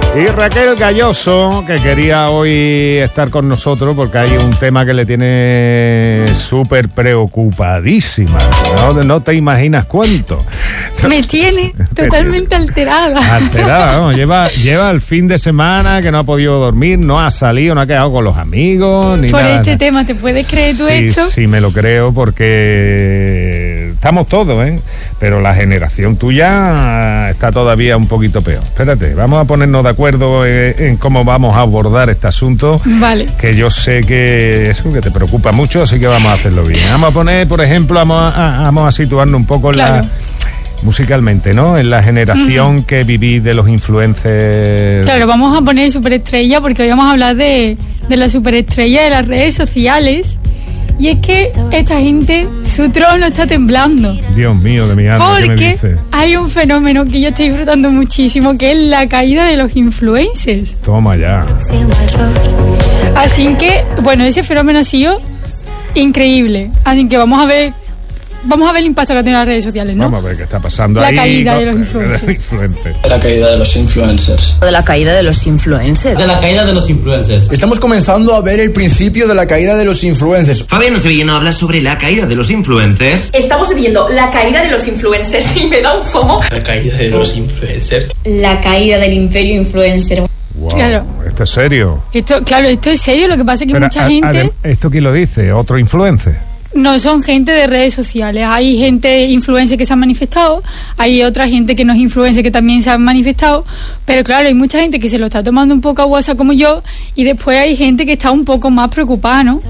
Y Raquel Galloso, que quería hoy estar con nosotros porque hay un tema que le tiene súper preocupadísima. No te imaginas cuánto. Me tiene totalmente alterada. Alterada, ¿no? Lleva el fin de semana que no ha podido dormir, no ha salido, no ha quedado con los amigos. Ni Por nada. este tema, ¿te puedes creer tú esto? Sí, me lo creo porque estamos todos, ¿eh? Pero la generación tuya está todavía un poquito peor. Espérate, vamos a ponernos de acuerdo en cómo vamos a abordar este asunto. Vale. Que yo sé que te preocupa mucho, así que vamos a hacerlo bien. Vamos a poner, por ejemplo, vamos a situarnos un poco claro. musicalmente, ¿no? En la generación que viví de los influencers. Claro, vamos a poner superestrella porque hoy vamos a hablar de la superestrella de las redes sociales. Y es que esta gente, su trono está temblando. Dios mío, de mi alma, ¿qué me dices? Porque hay un fenómeno que yo estoy disfrutando muchísimo, que es la caída de los influencers. Toma ya. Así que, bueno, ese fenómeno ha sido increíble. Así que vamos a ver el impacto que ha tenido las redes sociales, ¿no? Vamos a ver qué está pasando la ahí. Caída de los influencers. De la caída de los influencers. De la caída de los influencers. De la caída de los influencers. Estamos comenzando a ver el principio de la caída de los influencers. Fabián Sevillano habla sobre la caída de los influencers. Estamos viviendo la caída de los influencers y me da un fomo. La caída de los influencers. La caída del imperio influencer. Wow, claro. ¿Esto es serio? Esto es serio, lo que pasa es que mucha gente... ¿Esto quién lo dice? ¿Otro influencer? No son gente de redes sociales, hay gente influencer que se ha manifestado, hay otra gente que no es influencer que también se ha manifestado, pero claro, hay mucha gente que se lo está tomando un poco a WhatsApp como yo, y después hay gente que está un poco más preocupada, ¿no?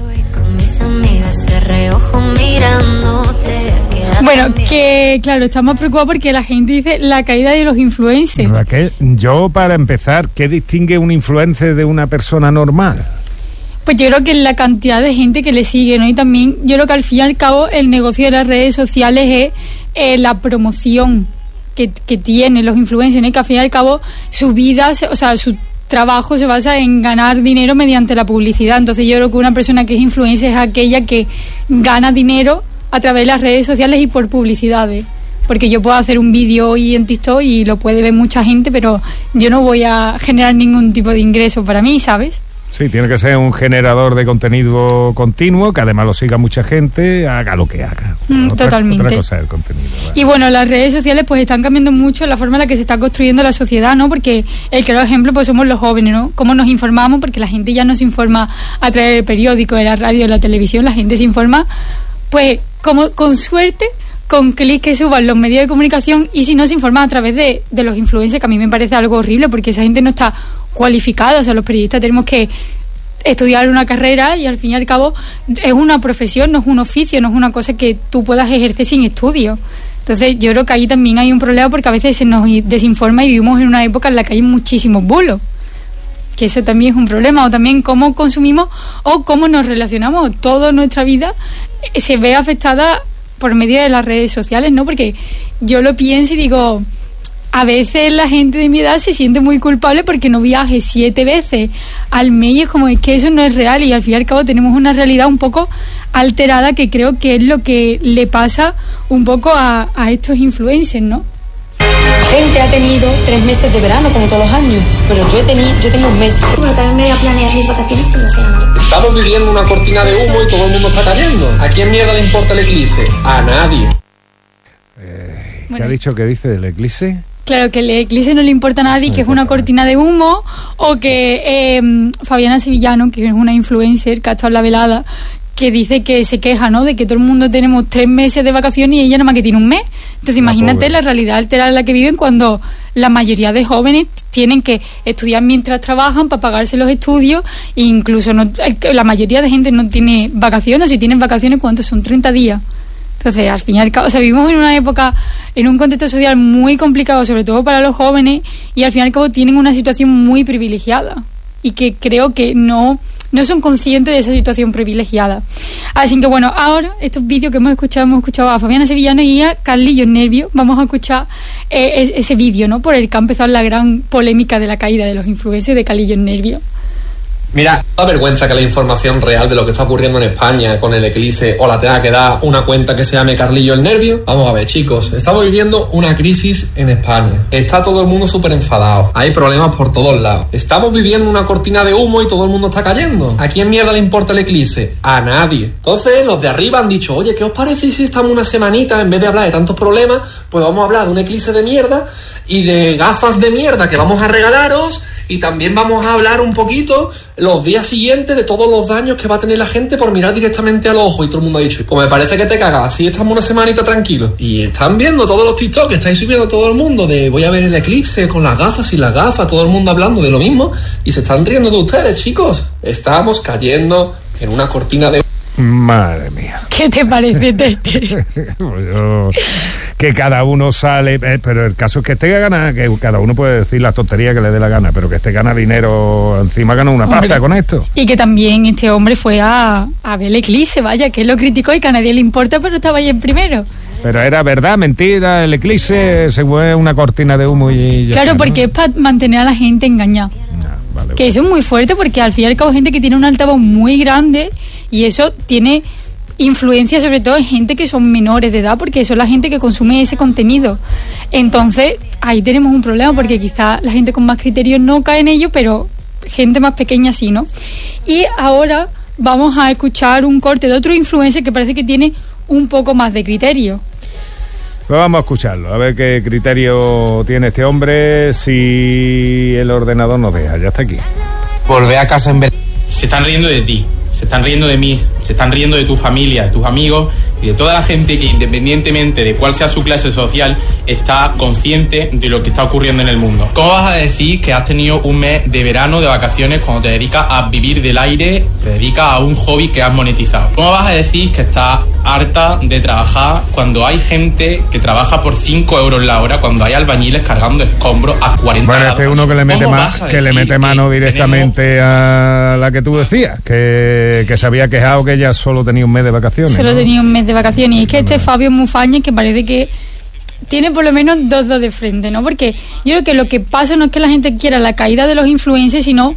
Bueno, que claro, estamos preocupados porque la gente dice la caída de los influencers. Raquel, yo para empezar, ¿qué distingue un influencer de una persona normal? Pues yo creo que la cantidad de gente que le sigue, ¿no? Y también yo creo que al fin y al cabo el negocio de las redes sociales es la promoción que tienen los influencers, ¿no? Y que al fin y al cabo su vida, su trabajo se basa en ganar dinero mediante la publicidad. Entonces yo creo que una persona que es influencer es aquella que gana dinero a través de las redes sociales y por publicidades. Porque yo puedo hacer un vídeo hoy en TikTok y lo puede ver mucha gente, pero yo no voy a generar ningún tipo de ingreso para mí, ¿sabes? Sí, tiene que ser un generador de contenido continuo, que además lo siga mucha gente, haga lo que haga. Totalmente. Otra cosa es el contenido. ¿Vale? Y bueno, las redes sociales pues están cambiando mucho la forma en la que se está construyendo la sociedad, ¿no? Porque el claro ejemplo pues somos los jóvenes, ¿no? Cómo nos informamos, porque la gente ya no se informa a través del periódico, de la radio, de la televisión, la gente se informa pues como con suerte, con clics que suban los medios de comunicación, y si no se informa a través de los influencers, que a mí me parece algo horrible porque esa gente no está cualificada. O sea, los periodistas tenemos que estudiar una carrera y al fin y al cabo es una profesión, no es un oficio, no es una cosa que tú puedas ejercer sin estudio. Entonces yo creo que ahí también hay un problema porque a veces se nos desinforma y vivimos en una época en la que hay muchísimos bulos, que eso también es un problema. O también cómo consumimos o cómo nos relacionamos. Toda nuestra vida se ve afectada por medio de las redes sociales, ¿no? Porque yo lo pienso y digo, a veces la gente de mi edad se siente muy culpable porque no viaje 7 veces al mes, y es como, es que eso no es real, y al fin y al cabo tenemos una realidad un poco alterada, que creo que es lo que le pasa un poco a estos influencers, ¿no? Gente ha tenido 3 meses de verano como todos los años, pero yo tengo un mes. Bueno, también me voy a planear mis vacaciones que no sean mal. Estamos viviendo una cortina de humo y todo el mundo está cayendo. ¿A quién mierda le importa el eclipse? A nadie. ¿Qué ha dicho que dice del eclipse? Claro, que el eclipse no le importa a nadie, que es una cortina de humo, o que Fabiana Sevillano, que es una influencer que ha estado en la velada, que dice que se queja, ¿no?, de que todo el mundo tenemos 3 meses de vacaciones y ella nada más que tiene un mes. Entonces imagínate la realidad alterada en la que viven, cuando la mayoría de jóvenes tienen que estudiar mientras trabajan para pagarse los estudios, e incluso la mayoría de gente no tiene vacaciones. Si tienen vacaciones, ¿cuántos son? 30 días. Entonces, al fin y al cabo, vivimos en una época, en un contexto social muy complicado, sobre todo para los jóvenes, y al fin y al cabo tienen una situación muy privilegiada, y que creo que no son conscientes de esa situación privilegiada. Así que bueno, ahora estos vídeos que hemos escuchado a Fabiana Sevillano y a Carlillos Nervio. Vamos a escuchar ese vídeo, ¿no?, por el que ha empezado la gran polémica de la caída de los influencers, de Carlillos Nervio. Mira, da vergüenza que la información real de lo que está ocurriendo en España con el eclipse o la tenga que dar una cuenta que se llame Carlillo el Nervio. Vamos a ver, chicos, estamos viviendo una crisis en España. Está todo el mundo súper enfadado. Hay problemas por todos lados. Estamos viviendo una cortina de humo y todo el mundo está cayendo. ¿A quién mierda le importa el eclipse? A nadie. Entonces, los de arriba han dicho, oye, ¿qué os parece si estamos una semanita, en vez de hablar de tantos problemas, pues vamos a hablar de un eclipse de mierda y de gafas de mierda que vamos a regalaros? Y también vamos a hablar un poquito los días siguientes de todos los daños que va a tener la gente por mirar directamente al ojo. Y todo el mundo ha dicho, pues me parece que te cagas, así estamos una semanita tranquilos. Y están viendo todos los TikTok que estáis subiendo todo el mundo de voy a ver el eclipse con las gafas y las gafas, todo el mundo hablando de lo mismo. Y se están riendo de ustedes, chicos. Estamos cayendo en una cortina de... Madre mía. ¿Qué te parece, Tete? Que cada uno sale, pero el caso es que gana, que cada uno puede decir las tonterías que le dé la gana, pero que gana dinero, encima gana una pasta con esto. Y que también este hombre fue a ver el eclipse, vaya, que él lo criticó y que a nadie le importa, pero estaba ahí en primero. Pero era verdad, mentira, el eclipse se fue una cortina de humo y ya. Claro, está, porque ¿no? es para mantener a la gente engañada. Vale, que eso es muy fuerte porque al fin y al cabo gente que tiene un altavoz muy grande y eso tiene influencia sobre todo en gente que son menores de edad porque son la gente que consume ese contenido. Entonces ahí tenemos un problema porque quizá la gente con más criterios no cae en ello, pero gente más pequeña sí, ¿no? Y ahora vamos a escuchar un corte de otro influencer que parece que tiene un poco más de criterio. Pues vamos a escucharlo, a ver qué criterio tiene este hombre, si el ordenador nos deja. Ya está aquí. Volver a casa en verano. Se están riendo de ti, se están riendo de mí, se están riendo de tu familia, de tus amigos y de toda la gente que independientemente de cuál sea su clase social está consciente de lo que está ocurriendo en el mundo. ¿Cómo vas a decir que has tenido un mes de verano de vacaciones cuando te dedicas a vivir del aire, te dedicas a un hobby que has monetizado? ¿Cómo vas a decir que estás harta de trabajar cuando hay gente que trabaja por 5 euros la hora, cuando hay albañiles cargando escombros a 40 grados? Bueno, uno que le mete mano directamente a la que tú decías, que se había quejado que ella solo tenía un mes de vacaciones. Solo tenía un mes de vacaciones. Y es que este Fabio Mufañez, que parece que tiene por lo menos dos de frente, ¿no? Porque yo creo que lo que pasa no es que la gente quiera la caída de los influencers, sino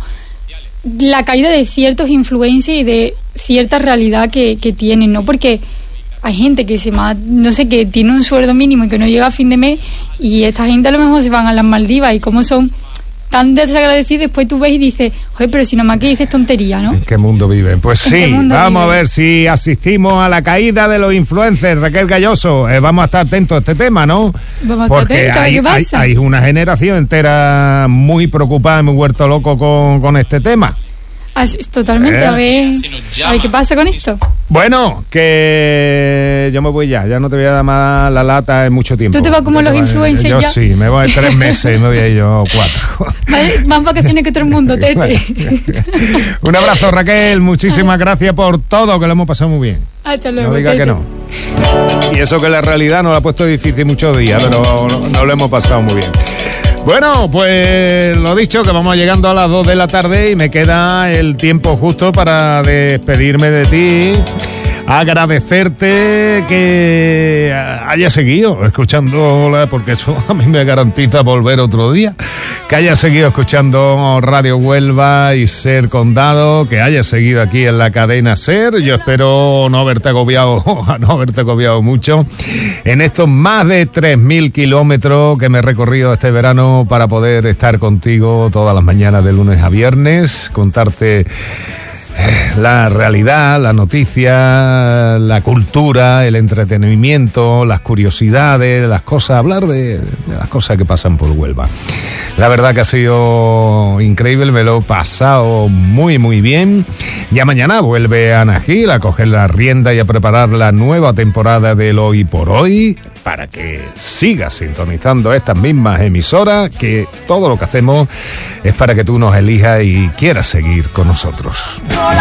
la caída de ciertos influencers y de cierta realidad que tienen, ¿no? Porque hay gente que no sé, que tiene un sueldo mínimo y que no llega a fin de mes, y esta gente a lo mejor se van a las Maldivas, y como son tan desagradecidos, después tú ves y dices, oye, pero si nomás que dices tontería, ¿no? ¿En qué mundo viven? Pues sí, vamos a ver si asistimos a la caída de los influencers, Raquel Galloso. Vamos a estar atentos a este tema, ¿no? Vamos a estar atentos a qué pasa. Hay una generación entera muy preocupada y muy vuelto loco con este tema. Totalmente, a ver qué pasa con esto. Bueno, que yo me voy ya no te voy a dar más la lata en mucho tiempo. ¿Tú te vas como los influencers yo ya? Sí, me voy 3 meses y me voy a ir yo 4. Vale, más vacaciones que todo el mundo, Tete. Bueno. Un abrazo, Raquel, muchísimas gracias por todo, que lo hemos pasado muy bien. Hasta luego, no diga Tete. que no. Y eso que la realidad nos la ha puesto difícil muchos días, pero no lo hemos pasado muy bien. Bueno, pues lo dicho, que vamos llegando a las 2 de la tarde y me queda el tiempo justo para despedirme de ti. Agradecerte que hayas seguido escuchándola, porque eso a mí me garantiza volver otro día. Que hayas seguido escuchando Radio Huelva y Ser Condado, que hayas seguido aquí en la cadena Ser. Yo espero no haberte agobiado mucho en estos más de 3.000 kilómetros que me he recorrido este verano para poder estar contigo todas las mañanas de lunes a viernes, contarte la realidad, la noticia, la cultura, el entretenimiento, las curiosidades, las cosas, hablar de las cosas que pasan por Huelva. La verdad que ha sido increíble, me lo he pasado muy muy bien. Ya mañana vuelve Ana Gil a coger la rienda y a preparar la nueva temporada del Hoy por Hoy, para que sigas sintonizando estas mismas emisoras, que todo lo que hacemos es para que tú nos elijas y quieras seguir con nosotros.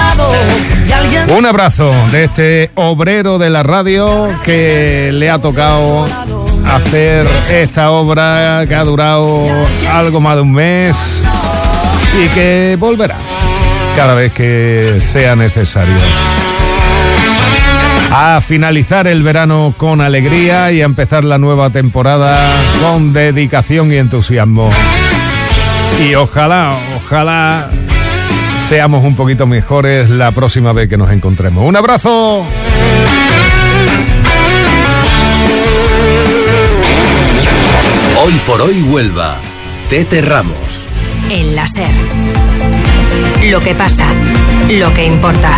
Un abrazo de este obrero de la radio que le ha tocado hacer esta obra que ha durado algo más de un mes y que volverá cada vez que sea necesario. A finalizar el verano con alegría y a empezar la nueva temporada con dedicación y entusiasmo. Y ojalá seamos un poquito mejores la próxima vez que nos encontremos. ¡Un abrazo! Hoy por hoy Huelva. Tete Ramos. En la SER. Lo que pasa, lo que importa.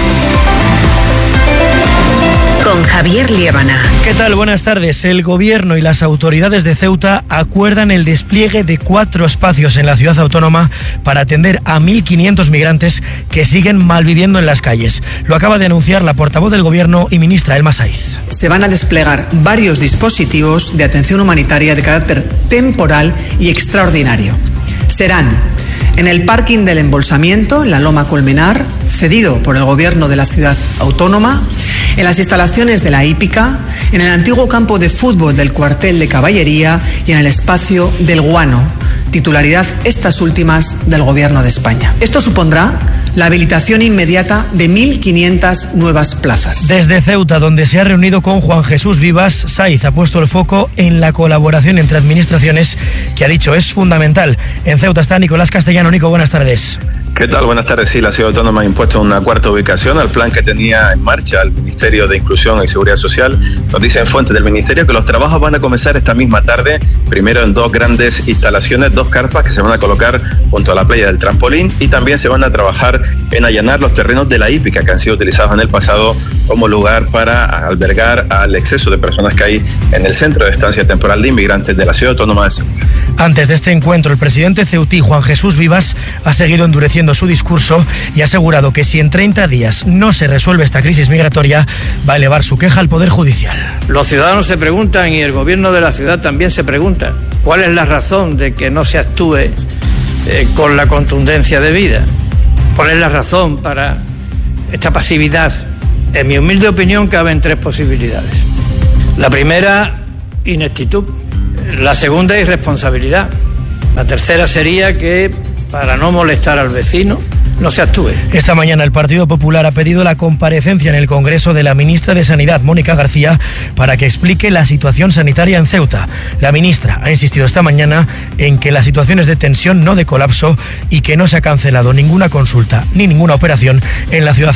Con Javier Liébana. ¿Qué tal? Buenas tardes. El Gobierno y las autoridades de Ceuta acuerdan el despliegue de 4 espacios en la ciudad autónoma para atender a 1.500 migrantes que siguen malviviendo en las calles. Lo acaba de anunciar la portavoz del Gobierno y ministra Elma Saiz. Se van a desplegar varios dispositivos de atención humanitaria de carácter temporal y extraordinario. Serán en el parking del Embolsamiento, en la Loma Colmenar, cedido por el Gobierno de la ciudad autónoma, en las instalaciones de la hípica, en el antiguo campo de fútbol del cuartel de caballería y en el espacio del Guano, titularidad estas últimas del Gobierno de España. Esto supondrá la habilitación inmediata de 1.500 nuevas plazas. Desde Ceuta, donde se ha reunido con Juan Jesús Vivas, Saiz ha puesto el foco en la colaboración entre administraciones, que ha dicho es fundamental. En Ceuta está Nicolás Castellano. Nico, buenas tardes. ¿Qué tal? Buenas tardes. Sí, la Ciudad Autónoma ha impuesto una cuarta ubicación al plan que tenía en marcha el Ministerio de Inclusión y Seguridad Social. Nos dicen fuentes del Ministerio que los trabajos van a comenzar esta misma tarde, primero en 2 grandes instalaciones, 2 carpas que se van a colocar junto a la playa del Trampolín, y también se van a trabajar en allanar los terrenos de la hípica que han sido utilizados en el pasado como lugar para albergar al exceso de personas que hay en el centro de estancia temporal de inmigrantes de la Ciudad Autónoma de Ceuta. Antes de este encuentro, el presidente ceutí, Juan Jesús Vivas, ha seguido endureciendo su discurso y ha asegurado que si en 30 días no se resuelve esta crisis migratoria, va a elevar su queja al Poder Judicial. Los ciudadanos se preguntan, y el gobierno de la ciudad también se pregunta, ¿cuál es la razón de que no se actúe con la contundencia debida? ¿Cuál es la razón para esta pasividad? En mi humilde opinión caben 3 posibilidades. La primera, ineptitud. La segunda, irresponsabilidad. La tercera sería que, para no molestar al vecino, no se actúe. Esta mañana el Partido Popular ha pedido la comparecencia en el Congreso de la ministra de Sanidad, Mónica García, para que explique la situación sanitaria en Ceuta. La ministra ha insistido esta mañana en que la situación es de tensión, no de colapso, y que no se ha cancelado ninguna consulta ni ninguna operación en la ciudad